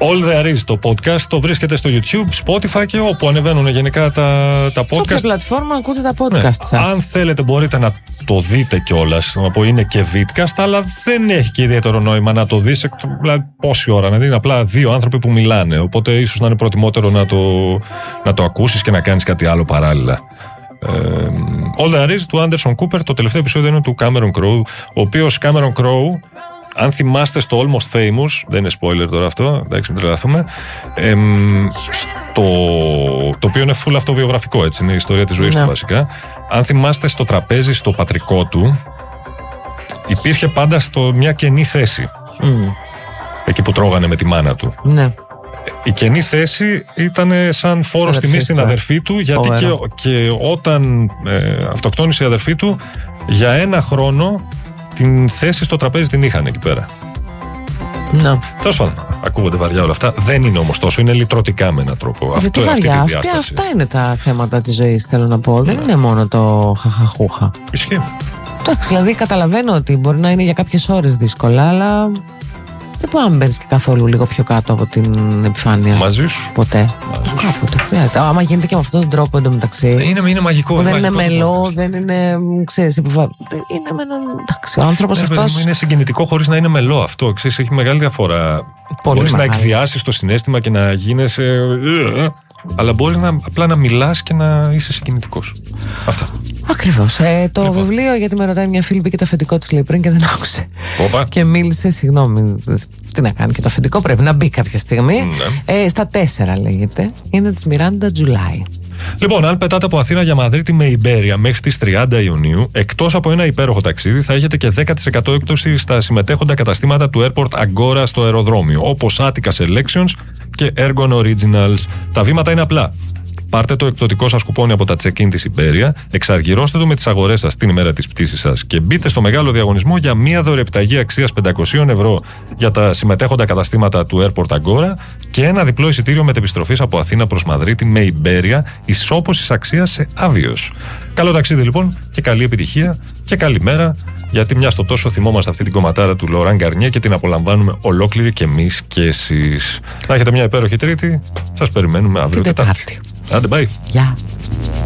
All There Is, το podcast, το βρίσκεται στο YouTube, Spotify και όπου ανεβαίνουν γενικά τα podcast. Σε όποια πλατφόρμα ακούτε τα podcast σας. Αν θέλετε μπορείτε να το δείτε κιόλας, να πω είναι και vidcast, αλλά δεν έχει και ιδιαίτερο νόημα να το δεις, δηλαδή πόση ώρα, να είναι απλά δύο άνθρωποι που μιλάνε, οπότε ίσως να είναι προτιμότερο να το ακούσεις και να κάνεις κάτι άλλο παράλληλα. All There Is του Anderson Cooper, το τελευταίο επεισόδιο είναι του Cameron Crowe, ο οποίος Cameron Crowe, αν θυμάστε στο Almost Famous, δεν είναι spoiler τώρα αυτό, εντάξει μην τρελαθούμε, το οποίο είναι full αυτοβιογραφικό, έτσι, είναι η ιστορία της ζωής του βασικά. Αν θυμάστε στο τραπέζι, στο πατρικό του, υπήρχε πάντα μια κενή θέση, εκεί που τρώγανε με τη μάνα του. Ναι. Η κενή θέση ήταν σαν φόρος τιμής στην αδερφή του, γιατί και όταν αυτοκτόνησε η αδερφή του, για ένα χρόνο την θέση στο τραπέζι την είχαν εκεί πέρα. Ναι. Τέλος πάντων, ακούγονται βαριά όλα αυτά. Δεν είναι όμως τόσο, είναι λυτρωτικά με έναν τρόπο. Αυτή τη διάσταση. Αυτά είναι τα θέματα της ζωής, θέλω να πω. Δεν είναι μόνο το χαχαχούχα. Ισχύει. Εντάξει, δηλαδή καταλαβαίνω ότι μπορεί να είναι για κάποιες ώρες δύσκολα, αλλά δεν μπορεί να μπαίνεις και καθόλου λίγο πιο κάτω από την επιφάνεια. Μαζί σου. Ποτέ. Κάποτε χρειάζεται. Άμα γίνεται και με αυτόν τον τρόπο εντωμεταξύ. Είναι μαγικό. Δεν είναι μελό, δεν είναι. Ξέρεις, είναι με έναν. Εντάξει, ο άνθρωπος αυτός. Είναι συγκινητικό χωρίς να είναι μελό αυτό. Ξέρεις, έχει μεγάλη διαφορά. Μπορείς να εκβιάσεις το συναίσθημα και να γίνεσαι. Αλλά μπορείς απλά να μιλάς και να είσαι συγκινητικός. Αυτά. Ακριβώς. Το βιβλίο, γιατί με ρωτάει μια φίλη, μπήκε το αφεντικό της λέει πριν και δεν άκουσε. Και μίλησε, συγγνώμη. Τι να κάνει, και το αφεντικό πρέπει να μπει κάποια στιγμή. Στα 4 λέγεται. Είναι της Μιράντα Τζουλάι. Λοιπόν, αν πετάτε από Αθήνα για Μαδρίτη με Ιμπέρια μέχρι τις 30 Ιουνίου, εκτός από ένα υπέροχο ταξίδι, θα έχετε και 10% έκπτωση στα συμμετέχοντα καταστήματα του Airport Agora στο αεροδρόμιο, όπως Attica Selections και Ergon Originals. Τα βήματα είναι απλά. Πάρτε το εκπτωτικό σας κουπόνι από τα check-in της Ιμπέρια, εξαργυρώστε το με τις αγορές σας την ημέρα της πτήσης σας και μπείτε στο μεγάλο διαγωνισμό για μία δωρεπιταγή αξίας 500 ευρώ για τα συμμετέχοντα καταστήματα του Airport Agora και ένα διπλό εισιτήριο μετεπιστροφής από Αθήνα προς Μαδρίτη με Ιμπέρια ισόπωσης αξίας σε άβιος. Καλό ταξίδι λοιπόν και καλή επιτυχία και καλημέρα, γιατί μια στο τόσο θυμόμαστε αυτή την κομματάρα του Λοράν Γκαρνιέ και την απολαμβάνουμε ολόκληρη και εμείς και εσείς. Να έχετε μια υπέροχη Τρίτη, σας περιμένουμε αύριο Τετάρτη. Άντε, bye. Γεια.